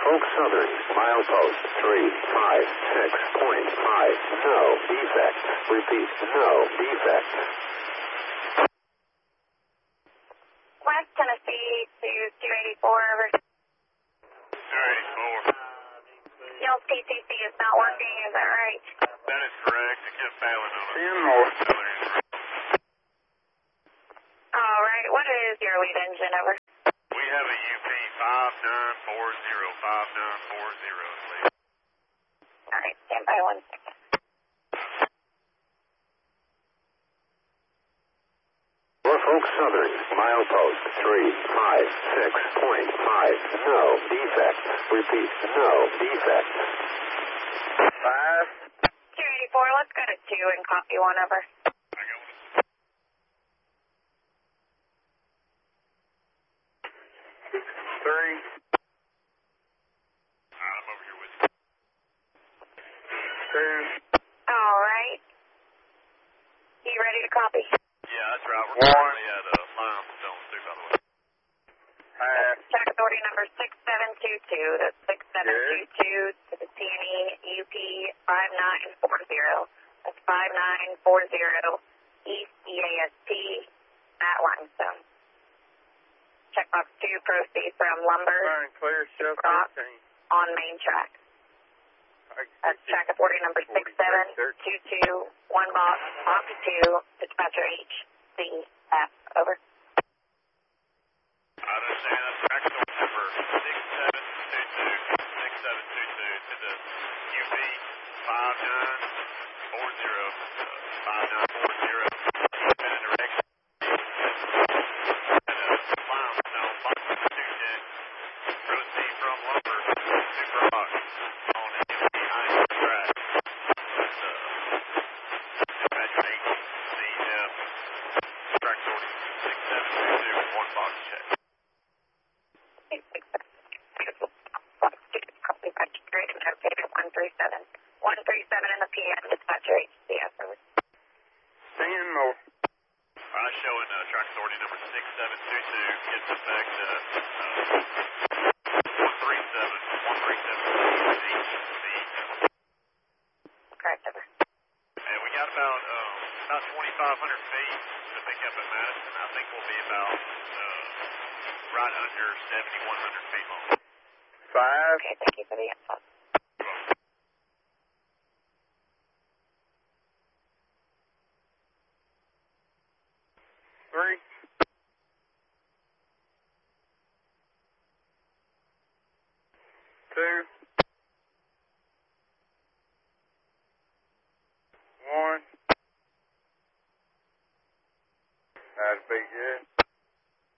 Norfolk Southern, milepost 356.5. No defect. Repeat, no defect. West Tennessee to 284 over. 284. Y'all's PCC is not working, is that right? That is correct. It kept failing on us. 10 more. Alright, what is your lead engine over? We have a UP 5940, 5940, please. Alright, stand by 1 second. Norfolk Southern, milepost 356.5. No defect. Repeat, no defect. 5. 284, let's go to 2 and copy 1 over. I got one. 3. I'm over here with you. 2. Alright. You ready to copy? Yeah, that's right. We're currently at line zone 2, by the way. Half. Check authority number 6722. That's 6722 to the TNE UP 5940. That's 5940 East EAST at Limestone. Checkbox 2, proceed from lumber Fine, clear, shelf rock 13. on main track. That's track authority number 6722, 1 box, box 2, dispatcher HCF. Over. I understand. That's track authority number 6722 to the UP 5940, 5940. Direction. Limestone, box 2 check. Proceed from lumber to rock on an behind track. That's dispatcher HCF. Track authority 6722, 1 box check. Copy back to grade and notated 137. 137 in the PM, dispatcher HCF. Over. 10 more. Showing track authority number 6722 gets us back to 137 Correct, over. And we got about 2,500 feet to pick up at Madison. I think we'll be about right under 7,100 feet long. 5. Okay, thank you for the info. 3. 2. 1. That'd be good.